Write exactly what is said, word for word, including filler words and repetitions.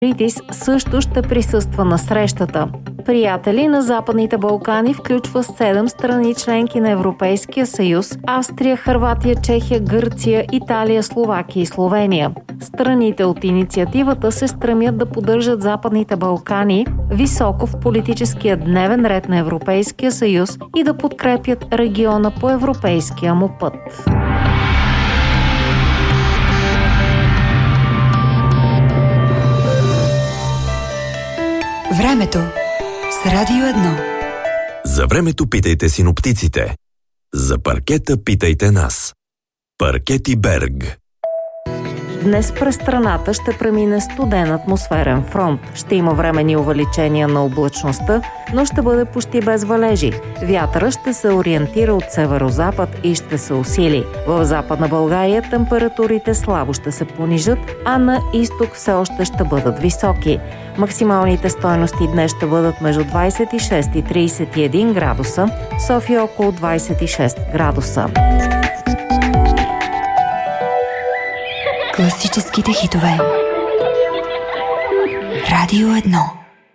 Ритис също ще присъства на срещата. Приятели на Западните Балкани включва седем страни членки на Европейския съюз – Австрия, Хърватия, Чехия, Гърция, Италия, Словакия и Словения. Страните от инициативата се стремят да поддържат Западните Балкани високо в политическия дневен ред на Европейския съюз и да подкрепят региона по европейския му път. Времето с Радио едно. За времето питайте синоптиците. За паркета питайте нас. Паркети Берг. Днес през страната ще премине студен атмосферен фронт. Ще има временни увеличения на облачността, но ще бъде почти без валежи. Вятъра ще се ориентира от северозапад и ще се усили. В Западна България температурите слабо ще се понижат, а на изток все още ще бъдат високи. Максималните стойности днес ще бъдат между двадесет и шест и тридесет и един градуса, София около двадесет и шест градуса. Класическите хитове. Радио едно.